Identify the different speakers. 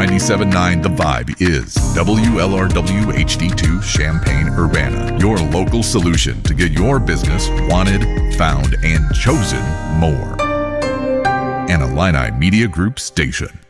Speaker 1: 97.9 The Vibe is WLRW HD2 Champaign-Urbana, your local solution to get your business wanted, found, and chosen more. An Illini Media Group station.